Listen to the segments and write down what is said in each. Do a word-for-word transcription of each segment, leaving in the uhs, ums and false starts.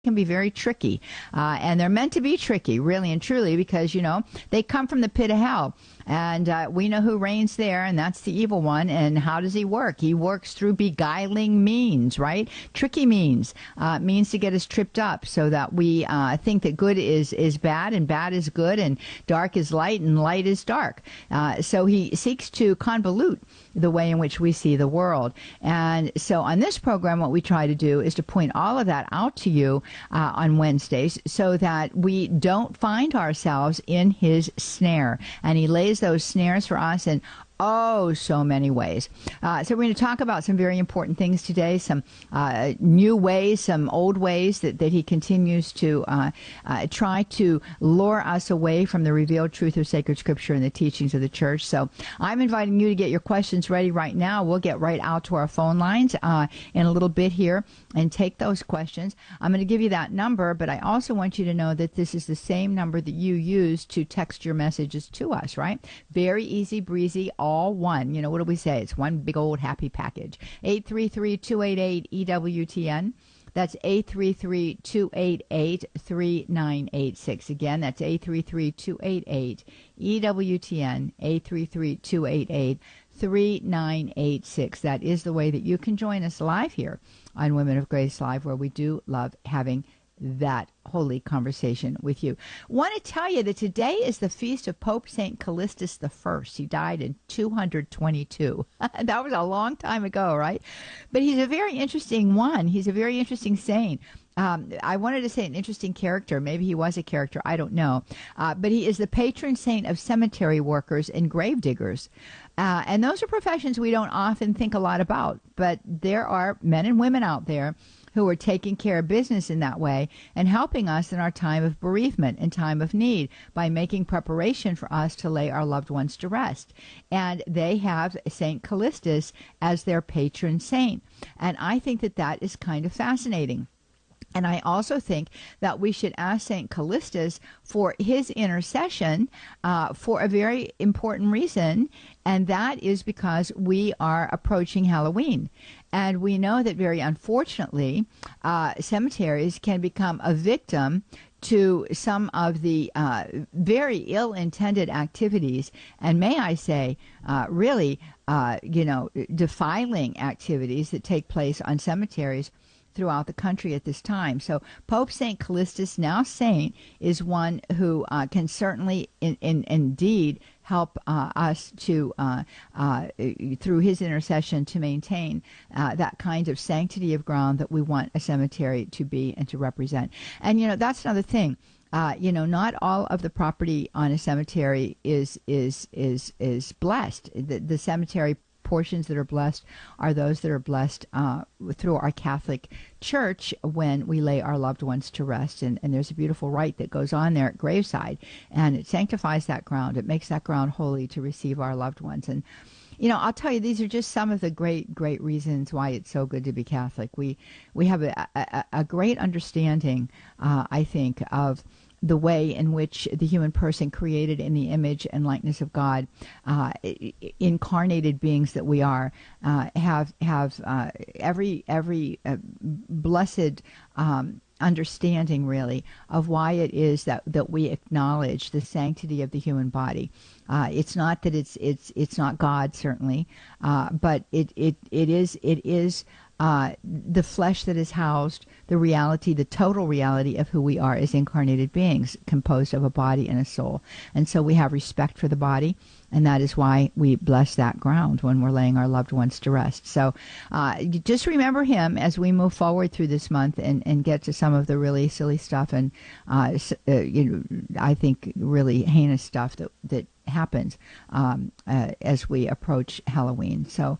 can be very tricky, uh, and they're meant to be tricky, really and truly, because, you know, they come from the pit of hell, and uh, we know who reigns there, and that's the evil one. And how does he work? He works through beguiling means, right? Tricky means, uh, means to get us tripped up so that we uh, think that good is, is bad and bad is good and dark is light and light is dark. Uh, so he seeks to convolute the way in which we see the world. And so on this program, what we try to do is to point all of that out to you uh, on Wednesdays so that we don't find ourselves in his snare. And he lays those snares for us in oh, so many ways. Uh, so we're going to talk about some very important things today, some uh, new ways, some old ways that, that he continues to uh, uh, try to lure us away from the revealed truth of sacred scripture and the teachings of the church. So I'm inviting you to get your questions ready right now. We'll get right out to our phone lines uh, in a little bit here and take those questions. I'm going to give you that number, but I also want you to know that this is the same number that you use to text your messages to us, right? Very easy breezy, all all one. You know, what do we say? It's one big old happy package. eight three three, two eight eight, E W T N. That's eight three three, two eight eight, three nine eight six. Again, that's eight three three, two eight eight, E W T N, eight three three, two eight eight, three nine eight six. That is the way that you can join us live here on Women of Grace Live, where we do love having that holy conversation with you. Want to tell you that today is the feast of Pope Saint Callistus the First. He died in two hundred twenty-two. That was a long time ago, right? But he's a very interesting one. He's a very interesting saint. Um, I wanted to say an interesting character. Maybe he was a character. I don't know. Uh, but he is the patron saint of cemetery workers and grave diggers. Uh, and those are professions we don't often think a lot about. But there are men and women out there who are taking care of business in that way and helping us in our time of bereavement and time of need by making preparation for us to lay our loved ones to rest. And they have Saint Callistus as their patron saint. And I think that that is kind of fascinating. And I also think that we should ask Saint Callistus for his intercession uh, for a very important reason, and that is because we are approaching Halloween. And we know that very unfortunately, uh, cemeteries can become a victim to some of the uh, very ill-intended activities, and may I say, uh, really, uh, you know, defiling activities that take place on cemeteries throughout the country at this time. So Pope Saint Callistus, now saint, is one who uh, can certainly in, in, indeed help uh, us to, uh, uh, through his intercession, to maintain uh, that kind of sanctity of ground that we want a cemetery to be and to represent. And, you know, that's another thing. Uh, you know, not all of the property on a cemetery is is is is blessed. The, the cemetery portions that are blessed are those that are blessed uh, through our Catholic Church when we lay our loved ones to rest. And, and there's a beautiful rite that goes on there at graveside, and it sanctifies that ground. It makes that ground holy to receive our loved ones. And, you know, I'll tell you, these are just some of the great, great reasons why it's so good to be Catholic. We, we have a, a, a great understanding, uh, I think, of the way in which the human person, created in the image and likeness of God, uh, incarnated beings that we are, uh, have have uh, every every uh, blessed um, understanding, really, of why it is that, that we acknowledge the sanctity of the human body. Uh, it's not that it's it's it's not God, certainly, uh, but it it it is it is. Uh, the flesh that is housed, the reality, the total reality of who we are as incarnated beings, composed of a body and a soul. And so we have respect for the body, and that is why we bless that ground when we're laying our loved ones to rest. So uh, just remember him as we move forward through this month and, and get to some of the really silly stuff and, uh, uh, you know, I think, really heinous stuff that, that happens um, uh, as we approach Halloween. So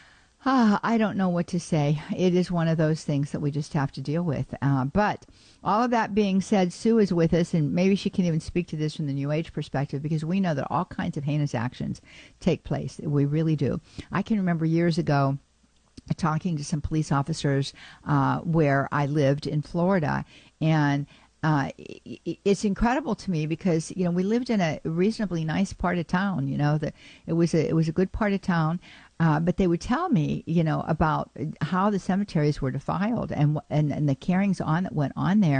Ah, I don't know what to say. It is one of those things that we just have to deal with. Uh, but all of that being said, Sue is with us, and maybe she can even speak to this from the New Age perspective, because we know that all kinds of heinous actions take place. We really do. I can remember years ago talking to some police officers uh, where I lived in Florida, and Uh, it's incredible to me because, you know, we lived in a reasonably nice part of town. You know, that it was a it was a good part of town, Uh, but they would tell me, you know, about how the cemeteries were defiled and, and and the carryings on that went on there.